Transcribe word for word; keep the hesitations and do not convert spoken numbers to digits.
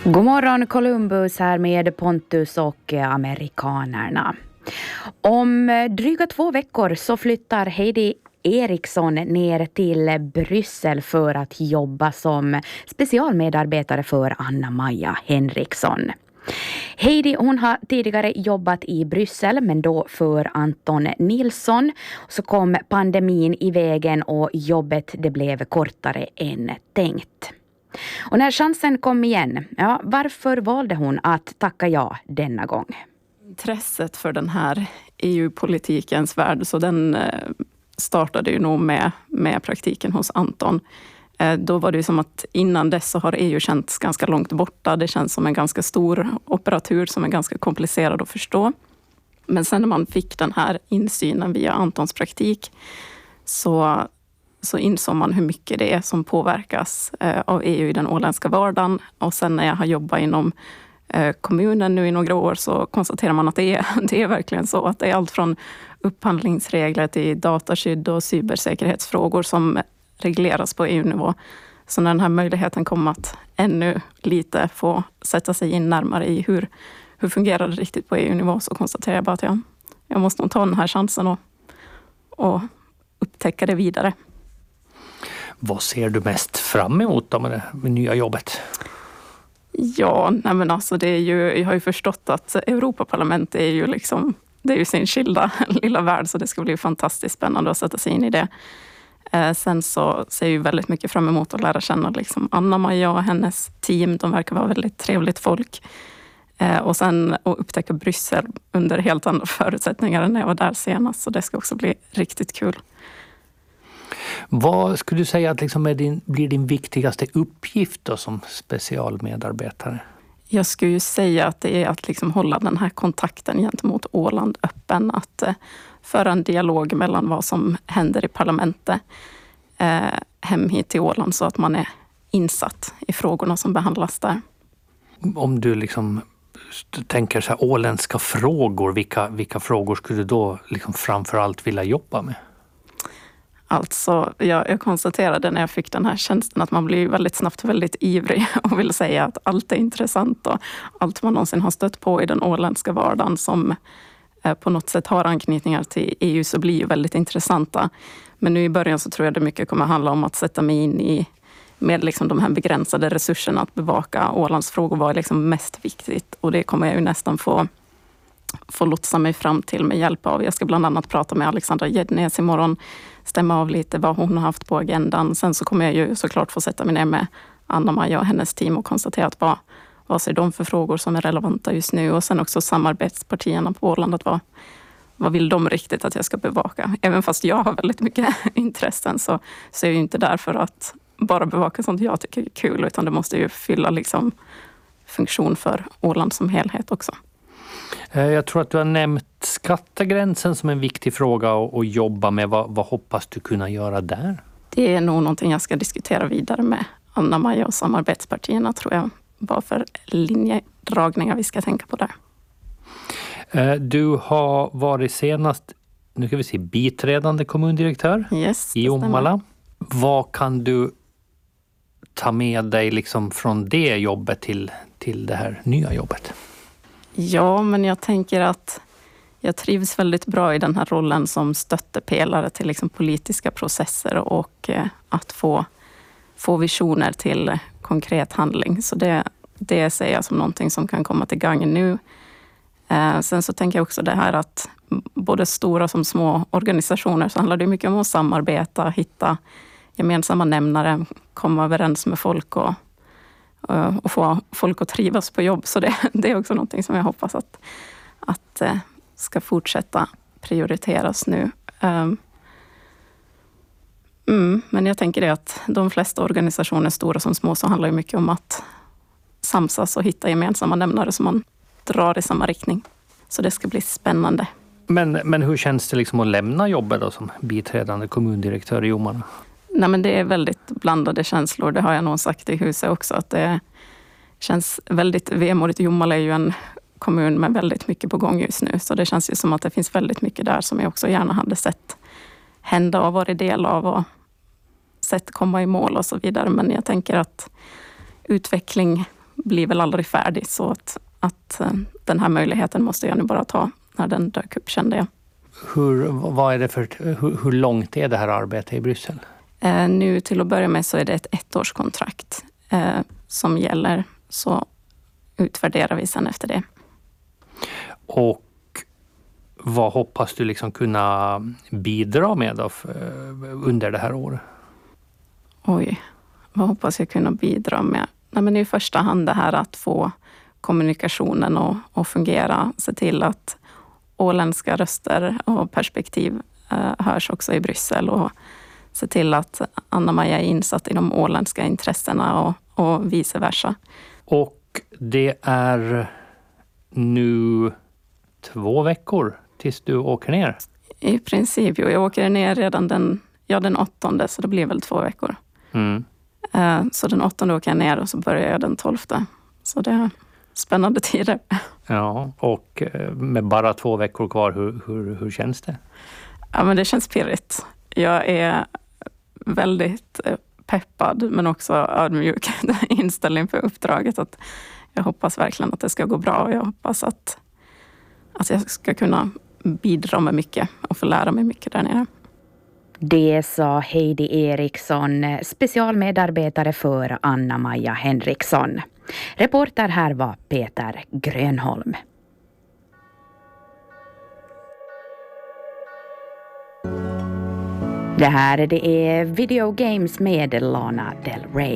God morgon Columbus här med Pontus och amerikanerna. Om dryga två veckor så flyttar Heidi Eriksson ner till Bryssel för att jobba som specialmedarbetare för Anna-Maja Henriksson. Heidi hon har tidigare jobbat i Bryssel men då för Anton Nilsson. Så kom pandemin i vägen och jobbet det blev kortare än tänkt. Och när chansen kom igen, ja, varför valde hon att tacka ja denna gång? Intresset för den här E U-politikens värld, så den startade ju nog med, med praktiken hos Anton. Då var det ju som att innan dess så har E U känts ganska långt borta. Det känns som en ganska stor operatur som är ganska komplicerad att förstå. Men sen när man fick den här insynen via Antons praktik så, så insåg man hur mycket det är som påverkas av E U i den åländska vardagen. Och sen när jag har jobbat inom kommunen nu i några år så konstaterar man att det är, det är verkligen så. Att det är allt från upphandlingsregler till dataskydd och cybersäkerhetsfrågor som regleras på E U-nivå. Så när den här möjligheten kom att ännu lite få sätta sig in närmare i hur, hur fungerar det riktigt på E U-nivå så konstaterar jag bara att jag, jag måste nog ta den här chansen och, och upptäcka det vidare. Vad ser du mest fram emot då med det med nya jobbet? Ja, nej men alltså det är ju, jag har ju förstått att Europaparlamentet är ju liksom, det är ju sin skilda lilla värld, så det ska bli fantastiskt spännande att sätta sig in i det. Eh, sen så ser jag ju väldigt mycket fram emot att lära känna liksom Anna-Maja och hennes team. De verkar vara väldigt trevligt folk. Eh, och sen att upptäcka Bryssel under helt andra förutsättningar än när jag var där senast. Så det ska också bli riktigt kul. Vad skulle du säga att liksom är din, blir din viktigaste uppgift då som specialmedarbetare? Jag skulle ju säga att det är att liksom hålla den här kontakten gentemot Åland öppen. Att eh, föra en dialog mellan vad som händer i parlamentet eh, hem hit till Åland så att man är insatt i frågorna som behandlas där. Om du liksom tänker så här åländska frågor, vilka, vilka frågor skulle du då liksom framförallt vilja jobba med? Alltså, jag, jag konstaterade när jag fick den här tjänsten att man blir väldigt snabbt väldigt ivrig och vill säga att allt är intressant och allt man någonsin har stött på i den åländska vardagen som eh, på något sätt har anknytningar till E U så blir ju väldigt intressanta. Men nu i början så tror jag det mycket kommer handla om att sätta mig in i med liksom de här begränsade resurserna att bevaka Ålands frågor var liksom mest viktigt och det kommer jag ju nästan få få lotsa mig fram till med hjälp av. Jag ska bland annat prata med Alexandra Gjednes imorgon, stämma av lite vad hon har haft på agendan. Sen så kommer jag ju såklart få sätta mig ner med Anna-Maja och hennes team och konstatera att vad, vad ser de för frågor som är relevanta just nu och sen också samarbetspartierna på Åland att vad, vad vill de riktigt att jag ska bevaka. Även fast jag har väldigt mycket intressen så, så är jag ju inte där för att bara bevaka sånt jag tycker är kul utan det måste ju fylla liksom funktion för Åland som helhet också. Jag tror att du har nämnt skattegränsen som en viktig fråga att jobba med. Vad, vad hoppas du kunna göra där? Det är nog någonting jag ska diskutera vidare med Anna-Maja och samarbetspartierna tror jag. Vad för linjedragningar vi ska tänka på där. Du har varit senast, nu ska vi se, biträdande kommundirektör yes, i Jomala. Vad kan du ta med dig liksom från det jobbet till, till det här nya jobbet? Ja, men jag tänker att jag trivs väldigt bra i den här rollen som stöttepelare till liksom politiska processer och eh, att få, få visioner till konkret handling. Så det, det ser jag som någonting som kan komma till gång nu. Eh, sen så tänker jag också det här att både stora som små organisationer så handlar det mycket om att samarbeta, hitta gemensamma nämnare, komma överens med folk och och få folk att trivas på jobb. Så det, det är också någonting som jag hoppas att, att ska fortsätta prioriteras nu. Mm, men jag tänker det att de flesta organisationer, stora som små, så handlar det mycket om att samsas och hitta gemensamma nämnare som man drar i samma riktning. Så det ska bli spännande. Men, men hur känns det liksom att lämna jobbet då som biträdande kommundirektör i Jomala? Nej, men det är väldigt blandade känslor. Det har jag nog sagt i huset också. Att det känns väldigt vemodigt. Jomala är ju en kommun med väldigt mycket på gång just nu. Så det känns ju som att det finns väldigt mycket där som jag också gärna hade sett hända och varit del av och sett komma i mål och så vidare. Men jag tänker att utveckling blir väl aldrig färdig, så att, att den här möjligheten måste jag nu bara ta när den dök upp, kände jag. Hur, vad är det för, hur, hur långt är det här arbetet i Bryssel? Eh, nu till att börja med så är det ett ettårskontrakt eh, som gäller, så utvärderar vi sen efter det. Och vad hoppas du liksom kunna bidra med då för, under det här året? Oj, vad hoppas jag kunna bidra med? Nej, men i första hand det här att få kommunikationen att, att fungera. Se till att åländska röster och perspektiv eh, hörs också i Bryssel. Och se till att Anna-Maja är insatt i de åländska intressena och, och vice versa. Och det är nu två veckor tills du åker ner? I princip, jo. Jag åker ner redan den, ja, den åttonde, så det blir väl två veckor. Mm. Eh, så den åttonde åker jag ner och så börjar jag den tolfte. Så det är spännande tider. Ja, och med bara två veckor kvar, hur, hur, hur känns det? Ja, men det känns pirrigt. Jag är väldigt peppad, men också ödmjuk inställning för uppdraget. Att jag hoppas verkligen att det ska gå bra, och jag hoppas att, att jag ska kunna bidra med mycket och få lära mig mycket där nere. Det sa Heidi Eriksson, specialmedarbetare för Anna-Maja Henriksson. Reporter här var Peter Grönholm. Det här det är Video Games med Lana Del Rey.